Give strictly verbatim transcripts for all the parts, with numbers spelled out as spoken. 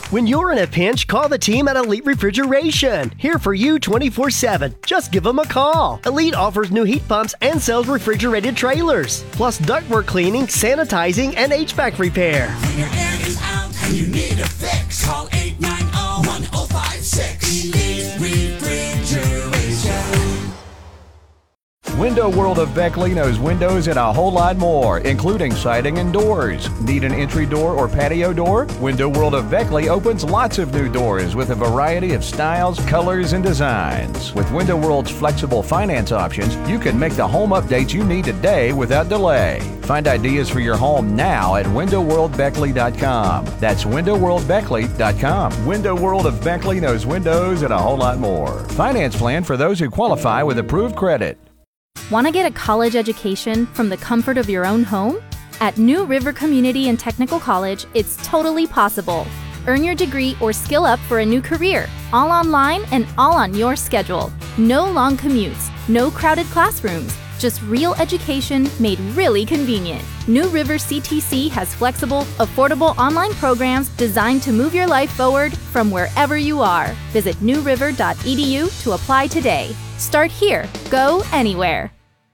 When you're in a pinch, call the team at Elite Refrigeration. Here for you twenty-four seven. Just give them a call. Elite offers new heat pumps and sells refrigerated trailers. Plus ductwork cleaning, sanitizing, and H V A C repair. When your air is out and you need a fix, call eight nine zero, one zero five six. Elite Refrigeration. Window World of Beckley knows windows and a whole lot more, including siding and doors. Need an entry door or patio door? Window World of Beckley opens lots of new doors with a variety of styles, colors, and designs. With Window World's flexible finance options, you can make the home updates you need today without delay. Find ideas for your home now at window world beckley dot com. That's window world beckley dot com. Window World of Beckley knows windows and a whole lot more. Finance plan for those who qualify with approved credit. Want to get a college education from the comfort of your own home? At New River Community and Technical College, it's totally possible. Earn your degree or skill up for a new career, all online and all on your schedule. No long commutes, no crowded classrooms, just real education made really convenient. New River C T C has flexible, affordable online programs designed to move your life forward from wherever you are. Visit new river dot e d u to apply today. Start here. Go anywhere.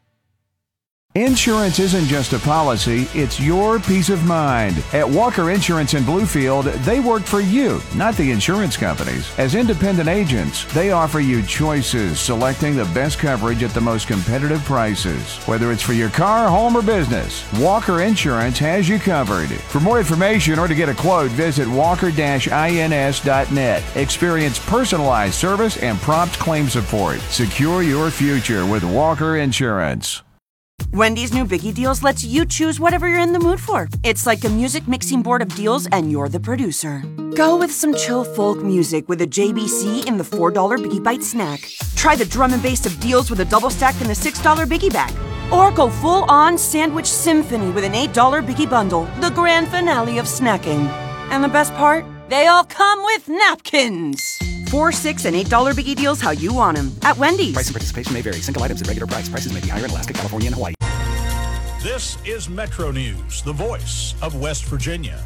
Insurance isn't just a policy, it's your peace of mind. At Walker Insurance in Bluefield, they work for you, not the insurance companies. As independent agents, they offer you choices, selecting the best coverage at the most competitive prices. Whether it's for your car, home, or business, Walker Insurance has you covered. For more information or to get a quote, visit walker dash ins dot net. Experience personalized service and prompt claim support. Secure your future with Walker Insurance. Wendy's new Biggie Deals lets you choose whatever you're in the mood for. It's like a music mixing board of deals, and you're the producer. Go with some chill folk music with a J B C in the four dollar Biggie Bite snack. Try the drum and bass of deals with a double stack in the six dollar Biggie Bag. Or go full-on sandwich symphony with an eight dollar Biggie Bundle, the grand finale of snacking. And the best part? They all come with napkins. Four, six, and eight dollar Biggie Deals how you want them at Wendy's. Price and participation may vary. Single items at regular price. Prices may be higher in Alaska, California, and Hawaii. This is Metro News, the voice of West Virginia.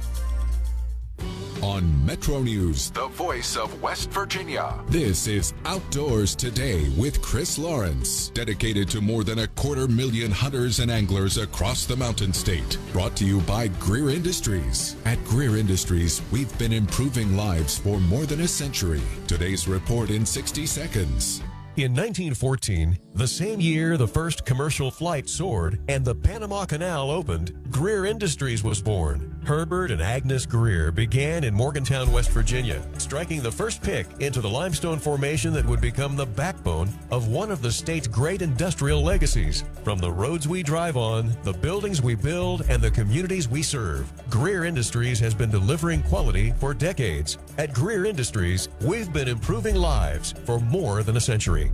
On Metro News, the voice of West Virginia. This is Outdoors Today with Chris Lawrence, dedicated to more than a quarter million hunters and anglers across the Mountain State. Brought to you by Greer Industries. At Greer Industries, we've been improving lives for more than a century. Today's report in sixty seconds. In nineteen fourteen, the same year the first commercial flight soared and the Panama Canal opened, Greer Industries was born. Herbert and Agnes Greer began in Morgantown, West Virginia, striking the first pick into the limestone formation that would become the backbone of one of the state's great industrial legacies. From the roads we drive on, the buildings we build, and the communities we serve, Greer Industries has been delivering quality for decades. At Greer Industries, we've been improving lives for more than a century.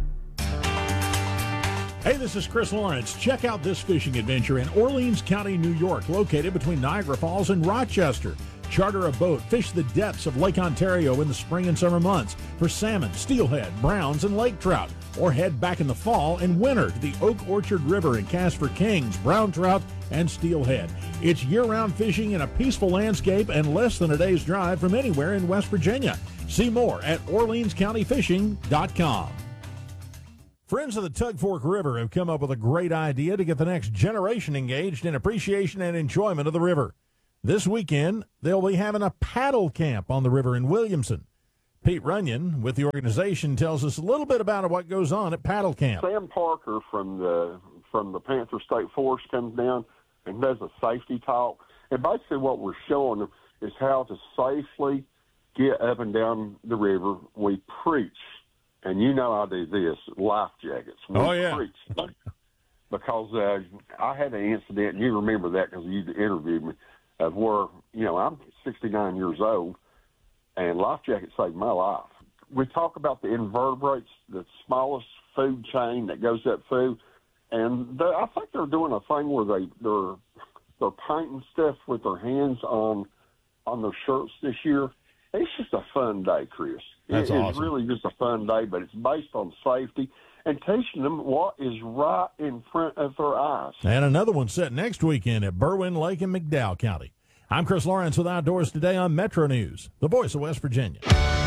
Hey, this is Chris Lawrence. Check out this fishing adventure in Orleans County, New York, located between Niagara Falls and Rochester. Charter a boat, fish the depths of Lake Ontario in the spring and summer months for salmon, steelhead, browns, and lake trout. Or head back in the fall and winter to the Oak Orchard River and cast for kings, brown trout, and steelhead. It's year-round fishing in a peaceful landscape and less than a day's drive from anywhere in West Virginia. See more at orleans county fishing dot com. Friends of the Tug Fork River have come up with a great idea to get the next generation engaged in appreciation and enjoyment of the river. This weekend, they'll be having a paddle camp on the river in Williamson. Pete Runyon with the organization tells us a little bit about what goes on at paddle camp. Sam Parker from the from the Panther State Forest comes down and does a safety talk. And basically what we're showing them is how to safely get up and down the river. We preach. And you know I do this, life jackets. We oh, yeah. preach. Because uh, I had an incident, and you remember that because you interviewed me, of where, you know, I'm sixty-nine years old, and life jackets saved my life. We talk about the invertebrates, the smallest food chain that goes up food, and I think they're doing a thing where they, they're they're painting stuff with their hands on on their shirts this year. It's just a fun day, Chris. That's it, awesome. It's really just a fun day, but it's based on safety and teaching them what is right in front of their eyes. And another one set next weekend at Berwyn Lake in McDowell County. I'm Chris Lawrence with Outdoors Today on Metro News, the voice of West Virginia.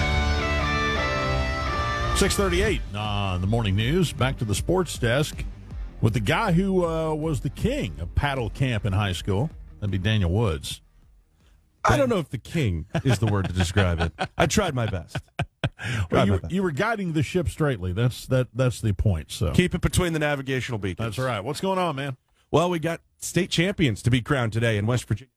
six thirty-eight on the morning news. Back to the sports desk with the guy who uh, was the king of paddle camp in high school. That'd be Daniel Woods. I don't know if the king is the word to describe it. I tried my best. Well, you, you were guiding the ship straightly. That's that. That's the point. So keep it between the navigational beacons. That's right. What's going on, man? Well, we got state champions to be crowned today in West Virginia.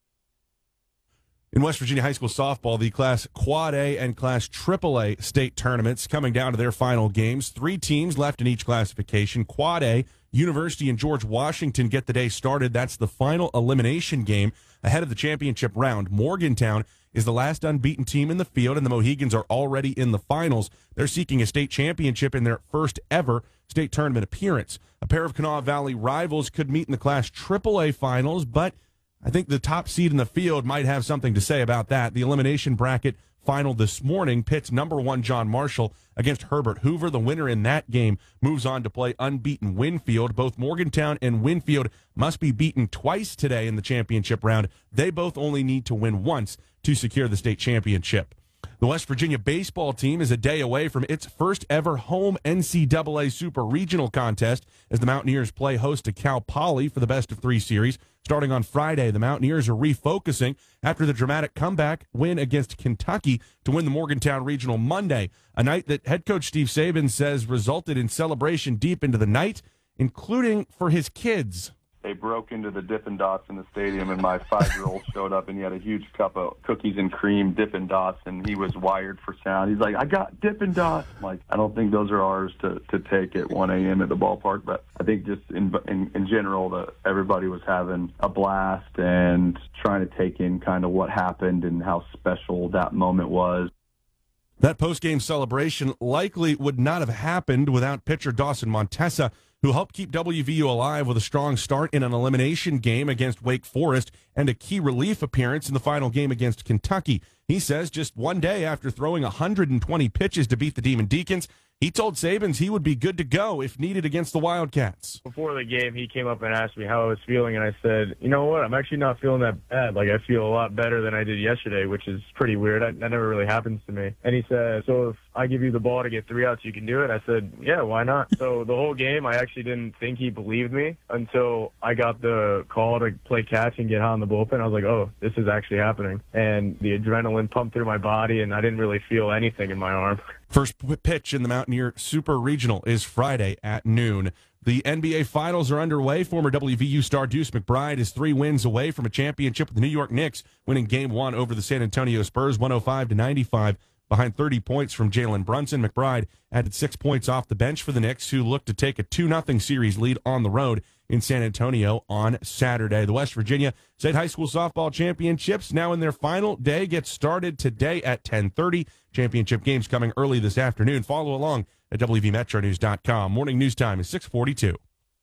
In West Virginia high school softball, the Class Quad A and Class Triple A state tournaments coming down to their final games. Three teams left in each classification. Quad A, University and George Washington get the day started. That's the final elimination game ahead of the championship round. Morgantown is the last unbeaten team in the field, and the Mohegans are already in the finals. They're seeking a state championship in their first ever state tournament appearance. A pair of Kanawha Valley rivals could meet in the Class Triple A finals, but I think the top seed in the field might have something to say about that. The elimination bracket final this morning pits number one John Marshall against Herbert Hoover. The winner in that game moves on to play unbeaten Winfield. Both Morgantown and Winfield must be beaten twice today in the championship round. They both only need to win once to secure the state championship. The West Virginia baseball team is a day away from its first ever home N C double A Super Regional contest as the Mountaineers play host to Cal Poly for the best of three series. Starting on Friday, the Mountaineers are refocusing after the dramatic comeback win against Kentucky to win the Morgantown Regional Monday, a night that head coach Steve Saban says resulted in celebration deep into the night, including for his kids. They broke into the Dippin' Dots in the stadium, and my five-year-old showed up, and he had a huge cup of cookies and cream Dippin' Dots, and he was wired for sound. He's like, I got Dippin' Dots. I'm like, I don't think those are ours to, to take at one a.m. at the ballpark, but I think just in in, in general, that everybody was having a blast and trying to take in kind of what happened and how special that moment was. That post-game celebration likely would not have happened without pitcher Dawson Montesa, who helped keep W V U alive with a strong start in an elimination game against Wake Forest and a key relief appearance in the final game against Kentucky. He says just one day after throwing one hundred twenty pitches to beat the Demon Deacons, he told Sabans he would be good to go if needed against the Wildcats. Before the game, he came up and asked me how I was feeling, and I said, you know what, I'm actually not feeling that bad. Like, I feel a lot better than I did yesterday, which is pretty weird. I, that never really happens to me. And he said, so if I give you the ball to get three outs, you can do it? I said, yeah, why not? So the whole game, I actually didn't think he believed me until I got the call to play catch and get hot in the bullpen. I was like, oh, this is actually happening. And the adrenaline pumped through my body, and I didn't really feel anything in my arm. First pitch in the Mountaineer Super Regional is Friday at noon. The N B A Finals are underway. Former W V U star Deuce McBride is three wins away from a championship with the New York Knicks, winning Game One over the San Antonio Spurs, one oh five to ninety-five. Behind thirty points from Jalen Brunson, McBride added six points off the bench for the Knicks, who look to take a two nothing series lead on the road in San Antonio on Saturday. The West Virginia State High School Softball Championships, now in their final day, get started today at ten thirty. Championship games coming early this afternoon. Follow along at W V Metro News dot com. Morning news time is six forty-two.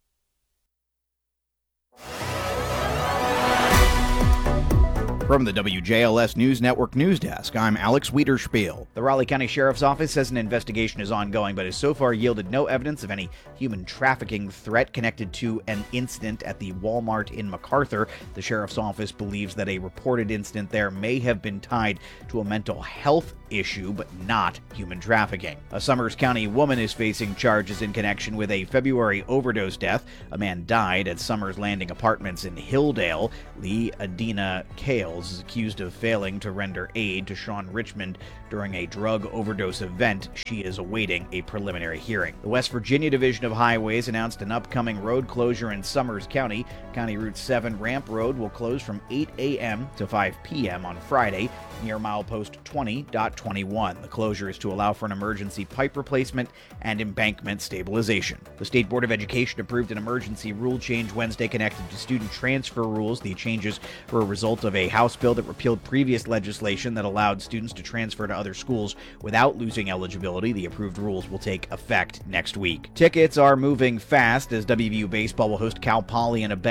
From the W J L S News Network News Desk, I'm Alex Wiederspiel. The Raleigh County Sheriff's Office says an investigation is ongoing, but has so far yielded no evidence of any human trafficking threat connected to an incident at the Walmart in MacArthur. The Sheriff's Office believes that a reported incident there may have been tied to a mental health issue, but not human trafficking. A Summers County woman is facing charges in connection with a February overdose death. A man died at Summers Landing Apartments in Hilldale. Lee Adina Kales is accused of failing to render aid to Sean Richmond during a drug overdose event. She is awaiting a preliminary hearing. The West Virginia Division of Highways announced an upcoming road closure in Summers County. County Route seven Ramp Road will close from eight a.m. to five p.m. on Friday near milepost twenty point twenty-one. The closure is to allow for an emergency pipe replacement and embankment stabilization. The State Board of Education approved an emergency rule change Wednesday connected to student transfer rules. The changes were a result of a House bill that repealed previous legislation that allowed students to transfer to other schools without losing eligibility. The approved rules will take effect next week. Tickets are moving fast as W V U baseball will host Cal Poly in a best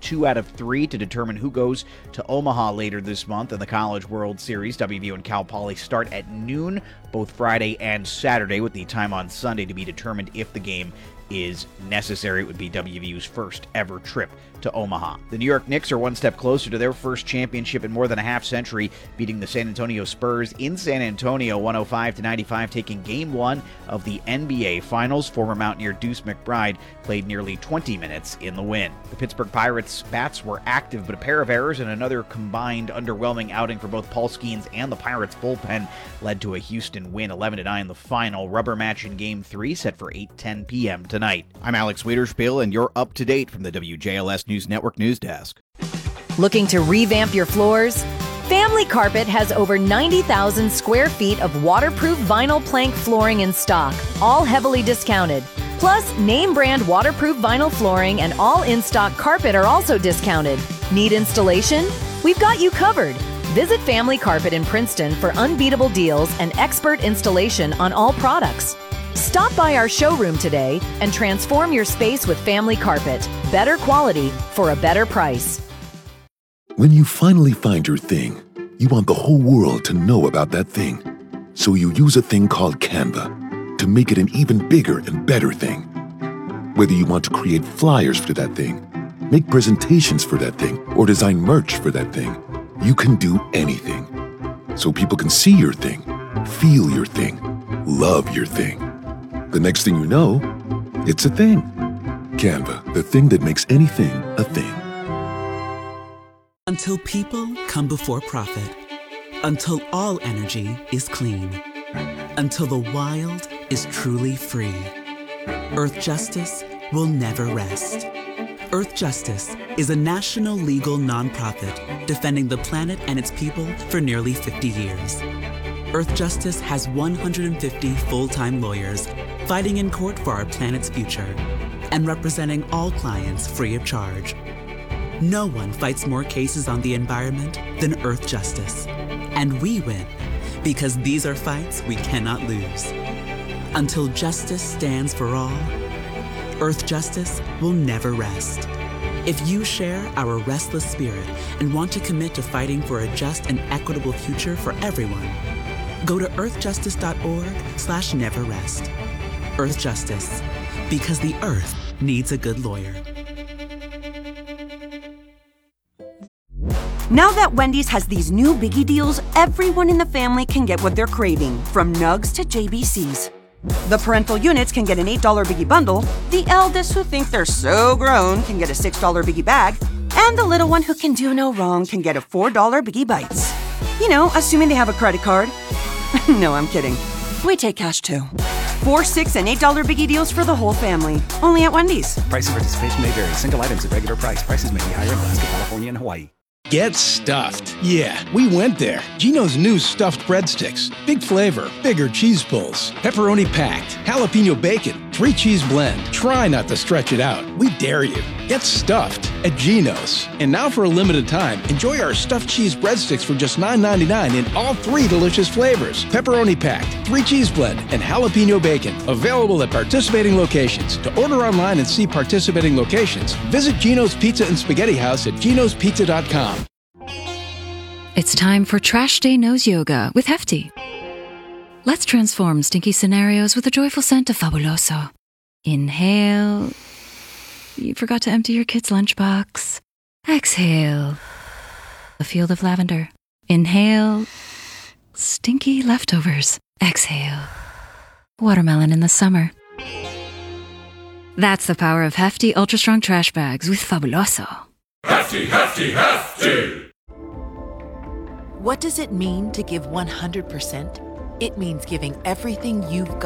two out of three to determine who goes to Omaha later this month in the College World Series. W V U and Cal Poly start at noon both Friday and Saturday, with the time on Sunday to be determined if the game is necessary. It would be W V U's first ever trip to Omaha. The New York Knicks are one step closer to their first championship in more than a half century, beating the San Antonio Spurs in San Antonio one oh five to ninety-five, taking game one of the N B A Finals. Former Mountaineer Deuce McBride played nearly twenty minutes in the win. The Pittsburgh Pirates' bats were active, but a pair of errors and another combined underwhelming outing for both Paul Skeens and the Pirates bullpen led to a Houston win, eleven to nine the final. Rubber match in game three set for eight ten p.m. tonight. I'm Alex Wiederspiel, and you're up to date from the W J L S News Network News Desk. Looking to revamp your floors? Family Carpet has over ninety thousand square feet of waterproof vinyl plank flooring in stock, all heavily discounted. Plus, name brand waterproof vinyl flooring and all in-stock carpet are also discounted. Need installation? We've got you covered. Visit Family Carpet in Princeton for unbeatable deals and expert installation on all products. Stop by our showroom today and transform your space with Family Carpet. Better quality for a better price. When you finally find your thing, you want the whole world to know about that thing. So you use a thing called Canva to make it an even bigger and better thing. Whether you want to create flyers for that thing, make presentations for that thing, or design merch for that thing, you can do anything. So people can see your thing, feel your thing, love your thing. The next thing you know, it's a thing. Canva, the thing that makes anything a thing. Until people come before profit. Until all energy is clean. Until the wild is truly free. Earth Justice will never rest. Earth Justice is a national legal nonprofit defending the planet and its people for nearly fifty years. Earth Justice has one hundred fifty full-time lawyers fighting in court for our planet's future and representing all clients free of charge. No one fights more cases on the environment than Earth Justice. And we win because these are fights we cannot lose. Until justice stands for all, Earth Justice will never rest. If you share our restless spirit and want to commit to fighting for a just and equitable future for everyone, go to earthjustice.org slash never rest. Earth Justice, because the earth needs a good lawyer. Now that Wendy's has these new biggie deals, everyone in the family can get what they're craving, from nugs to J B Cs. The parental units can get an eight dollar biggie bundle, the eldest who think they're so grown can get a six dollar biggie bag, and the little one who can do no wrong can get a four dollar biggie bites. You know, assuming they have a credit card. No, I'm kidding. We take cash too. Four, six, and eight dollar biggie deals for the whole family. Only at Wendy's. Price and participation may vary. Single items at regular price. Prices may be higher in Alaska, California, and Hawaii. Get stuffed. Yeah, we went there. Geno's new stuffed breadsticks. Big flavor, bigger cheese pulls, pepperoni packed, jalapeno bacon, three cheese blend. Try not to stretch it out. We dare you. Get stuffed at Geno's. And now for a limited time, enjoy our stuffed cheese breadsticks for just nine ninety-nine in all three delicious flavors. Pepperoni packed, three cheese blend, and jalapeno bacon. Available at participating locations. To order online and see participating locations, visit Geno's Pizza and Spaghetti House at genos pizza dot com. It's time for Trash Day Nose Yoga with Hefty. Let's transform stinky scenarios with a joyful scent of Fabuloso. Inhale. You forgot to empty your kid's lunchbox. Exhale. A field of lavender. Inhale. Stinky leftovers. Exhale. Watermelon in the summer. That's the power of Hefty Ultra Strong Trash Bags with Fabuloso. Hefty, hefty, hefty! What does it mean to give one hundred percent? It means giving everything you've got.